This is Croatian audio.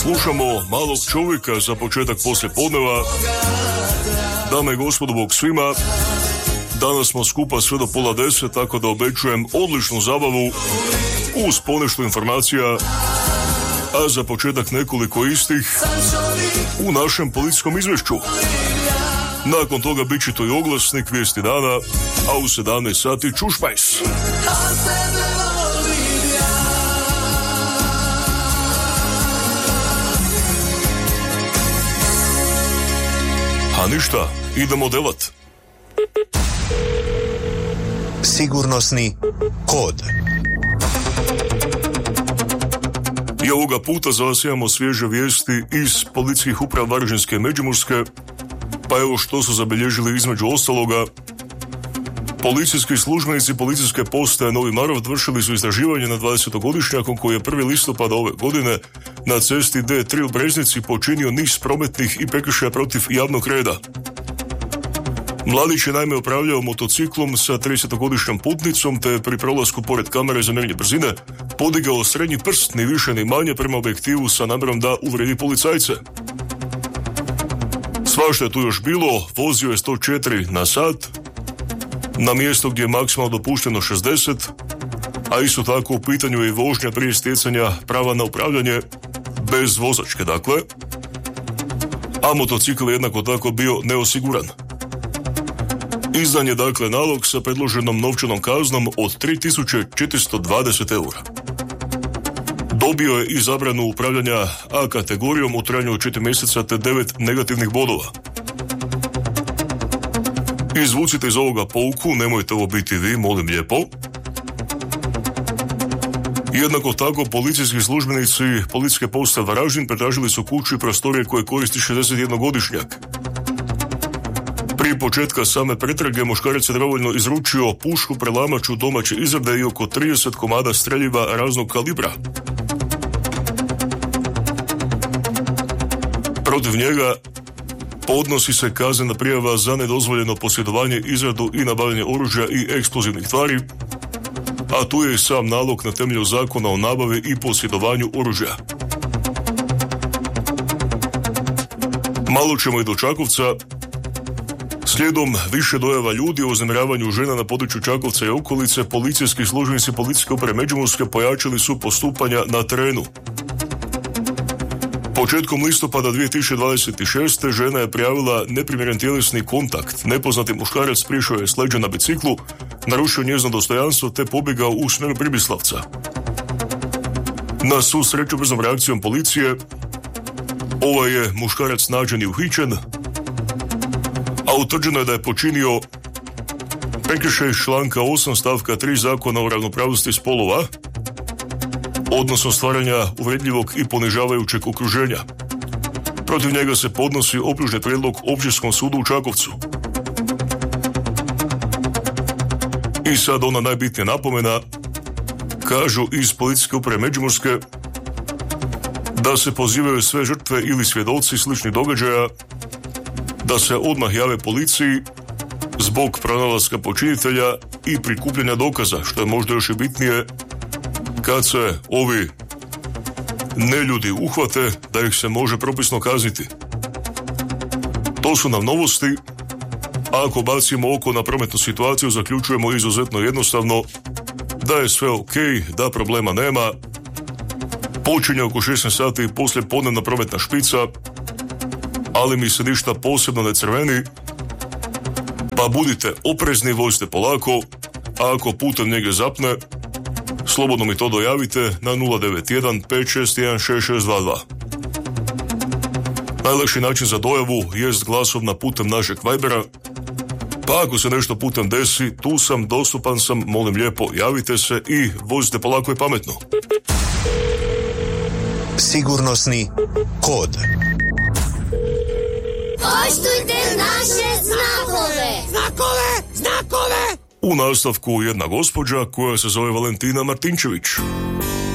Slušamo Malog čovjeka za početak poslijepodneva. Dame i gospodo, bog svima. Danas smo skupa sve do 9:30, tako da obećujem odličnu zabavu uz ponešto informacija, a za početak nekoliko istih u našem policijskom izvješću. Nakon toga bit će to i oglasnik, vijesti dana, a u 17 sati čušpajs. A ništa, idemo delat. Sigurnosni kod. I ovoga puta za vas imamo svježe vijesti iz policijskih uprava Varaždinske i Međimurske, pa evo što su zabilježili između ostaloga. Policijski službenici policijske postaje Novi Marof vršili su istraživanje na 20-godišnjakom koji je 1. listopada ove godine na cesti D3 u Breznici počinio niz prometnih i prekršaja protiv javnog reda. Mladić je naime upravljao motociklom sa 30-godišnjom putnicom te pri prolasku pored kamere za mjerenje brzine podigao srednji prst ni više ni manje prema objektivu sa namjerom da uvredi policajce. Svašta je tu još bilo, vozio je 104 na sat, na mjesto gdje je maksimalno dopušteno 60, a isto tako u pitanju je i vožnja prije stjecanja prava na upravljanje bez vozačke, dakle, a motocikl je jednako tako bio neosiguran. Izdan je dakle nalog sa predloženom novčanom kaznom od 3420 eura. Dobio je i zabranu upravljanja A kategorijom u trajanju od 4 mjeseca te 9 negativnih bodova. Izvucite iz ovoga pouku, nemojte ovo biti vi, molim lijepo. Jednako tako, policijski službenici policijske postaje Varaždin pretražili su kuću i prostorije koje koristi 61-godišnjak. Prije početka same pretrage muškarac je dragovoljno izručio pušku prelamaču domaće izrade i oko 30 komada streljiva raznog kalibra. Protiv njega podnosi se kaznena prijava za nedozvoljeno posjedovanje, izradu i nabavljanje oružja i eksplozivnih tvari, a tu je i sam nalog na temelju zakona o nabavi i posjedovanju oružja. Malo ćemo i do Čakovca. Slijedom više dojava ljudi o uznemiravanju žena na području Čakovca i okolice, policijski službenici policijske uprave Međimurske pojačali su postupanja na terenu. Početkom listopada 2026. žena je prijavila neprimjeren tjelesni kontakt. Nepoznati muškarac prišao je s leđa na biciklu, narušio njezino dostojanstvo te pobjegao u smjeru Pribislavca. Na svu sreću brzom reakcijom policije, ovaj je muškarac nađen i uhićen, a utvrđeno je da je počinio prekršaj iz članka 8 stavka 3 Zakona o ravnopravnosti spolova, odnosno stvaranja uvredljivog i ponižavajućeg okruženja. Protiv njega se podnosi optužni prijedlog Općinskom sudu u Čakovcu. I sad ona najbitnija napomena, kažu iz policijske uprave Međimurske da se pozivaju sve žrtve ili svjedoci sličnih događaja da se odmah jave policiji zbog pronalaska počinitelja i prikupljanja dokaza, što je možda još i bitnije kad se ovi neljudi uhvate, da ih se može propisno kazniti. To su nam novosti, a ako bacimo oko na prometnu situaciju, zaključujemo izuzetno jednostavno da je sve ok, da problema nema. Počinje oko 16 sati poslije podnevna prometna špica, ali mi se ništa posebno ne crveni, pa budite oprezni, vozite polako, a ako putem njega zapne, slobodno mi to dojavite na 091 561 6622. Najlakši način za dojavu jest glasovna putem našeg Vibera, pa ako se nešto putem desi, tu sam, dostupan sam, molim lijepo, javite se i vozite polako i pametno. Sigurnosni kod. Poštujte naše znakove! U nastavku jedna gospođa koja se zove Valentina Martinčević.